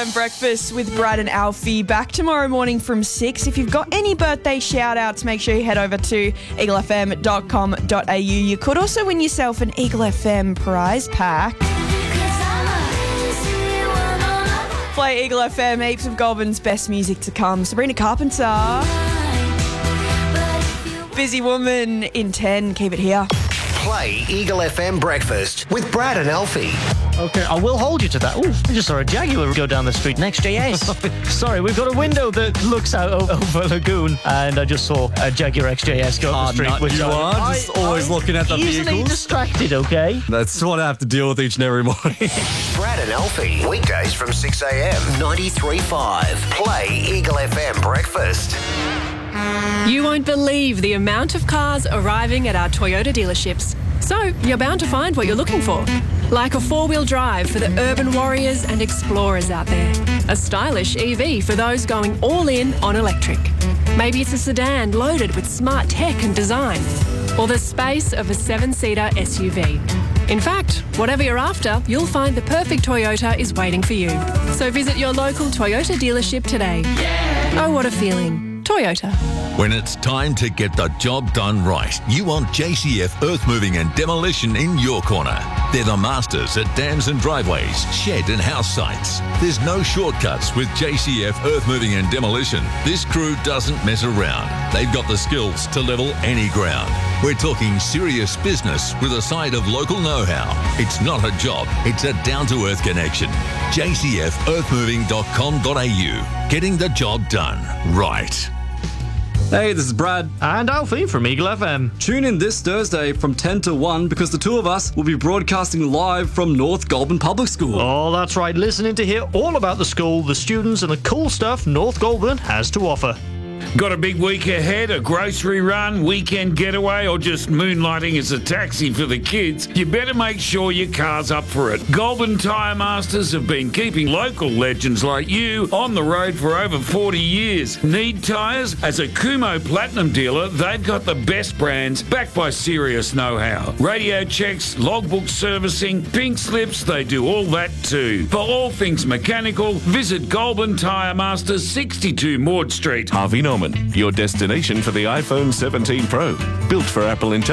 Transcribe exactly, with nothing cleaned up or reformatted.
M Breakfast with Brad and Alfie back tomorrow morning from six. If you've got any birthday shout-outs, make sure you head over to eagle f m dot com dot a u. You could also win yourself an Eagle F M prize pack. Play Eagle F M, heaps of Goulburn's best music to come. Sabrina Carpenter. Busy Woman in ten. Keep it here. Play Eagle F M Breakfast with Brad and Alfie. Okay, I will hold you to that. Ooh, I just saw a Jaguar go down the street next J S. Sorry, we've got a window that looks out over, over Lagoon, and I just saw a Jaguar X J S go up the street. Which you I, are just I, always I'm looking at the easily vehicles. distracted, okay? That's what I have to deal with each and every morning. Brad and Alfie, weekdays from six a m, ninety-three point five. Play Eagle F M Breakfast. You won't believe the amount of cars arriving at our Toyota dealerships. So, you're bound to find what you're looking for. Like a four-wheel drive for the urban warriors and explorers out there. A stylish E V for those going all in on electric. Maybe it's a sedan loaded with smart tech and design. Or the space of a seven-seater S U V. In fact, whatever you're after, you'll find the perfect Toyota is waiting for you. So visit your local Toyota dealership today. Yeah. Oh, what a feeling. Toyota. When it's time to get the job done right, you want J C F Earth Moving and Demolition in your corner. They're the masters at dams and driveways, shed and house sites. There's no shortcuts with J C F Earth Moving and Demolition. This crew doesn't mess around. They've got the skills to level any ground. We're talking serious business with a side of local know-how. It's not a job, it's a down-to-earth connection. j c f earth moving dot com dot a u. Getting the job done right. Hey, this is Brad. And Alfie from Eagle F M. Tune in this Thursday from ten to one because the two of us will be broadcasting live from North Goulburn Public School. Oh, that's right. Listening to hear all about the school, the students, and the cool stuff North Goulburn has to offer. Got a big week ahead, a grocery run, weekend getaway, or just moonlighting as a taxi for the kids? You better make sure your car's up for it. Goulburn Tyre Masters have been keeping local legends like you on the road for over forty years. Need tyres? As a Kumo Platinum dealer, they've got the best brands backed by serious know-how. Radio checks, logbook servicing, pink slips, they do all that too. For all things mechanical, visit Goulburn Tyre Masters, sixty-two Maud Street. Harvey Norman, your destination for the iPhone seventeen Pro. Built for Apple intelligence.